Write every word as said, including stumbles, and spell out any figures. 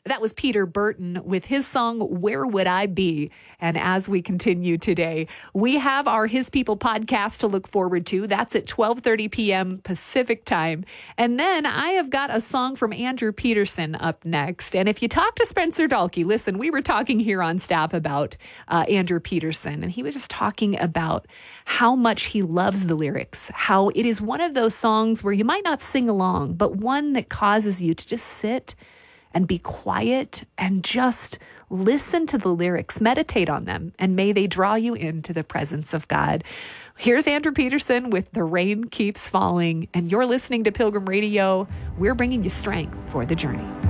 That was Peter Burton with his song, Where Would I Be? And as we continue today, we have our His People podcast to look forward to. That's at twelve thirty p.m. Pacific time. And then I have got a song from Andrew Peterson up next. And if you talk to Spencer Dalkey, listen, we were talking here on staff about uh, Andrew Peterson, and he was just talking about how much he loves the lyrics, how it is one of those songs where you might not sing along, but one that causes you to just sit and be quiet and just listen to the lyrics, meditate on them, and may they draw you into the presence of God. Here's Andrew Peterson with The Rain Keeps Falling, and you're listening to Pilgrim Radio. We're bringing you strength for the journey.